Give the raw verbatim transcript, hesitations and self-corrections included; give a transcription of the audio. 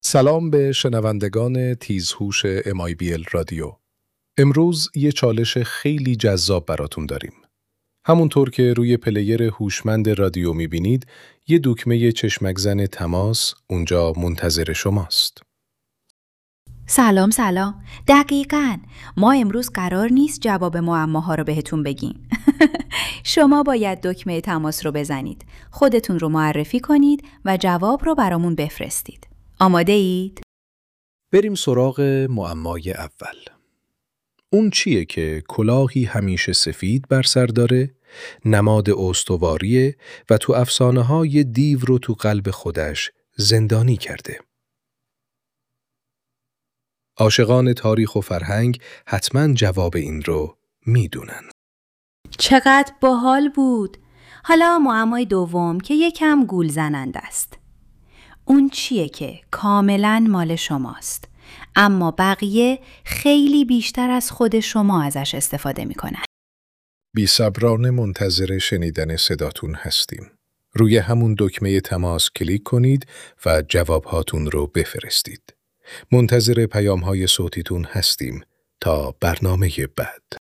سلام به شنوندگان تیزهوش ام آی بی ال رادیو. امروز یه چالش خیلی جذاب براتون داریم. همونطور که روی پلیر هوشمند رادیو میبینید، یه دکمه چشمک زن تماس اونجا منتظر شماست. سلام سلام. دقیقاً ما امروز قرار نیست جواب معماها رو بهتون بگیم. شما باید دکمه تماس رو بزنید، خودتون رو معرفی کنید و جواب رو برامون بفرستید. آماده اید؟ بریم سراغ معمای اول. اون چیه که کلاهی همیشه سفید بر سر داره، نماد استواریه و تو افسانه ها یه دیو رو تو قلب خودش زندانی کرده؟ عاشقان تاریخ و فرهنگ حتما جواب این رو میدونن. چقدر باحال بود. حالا معمای دوم که یکم گول زننده است. اون چیه که کاملاً مال شماست، اما بقیه خیلی بیشتر از خود شما ازش استفاده میکنن. بی‌صبرانه منتظر شنیدن صداتون هستیم. روی همون دکمه تماس کلیک کنید و جواب هاتون رو بفرستید. منتظر پیام های صوتیتون هستیم تا برنامه بعد.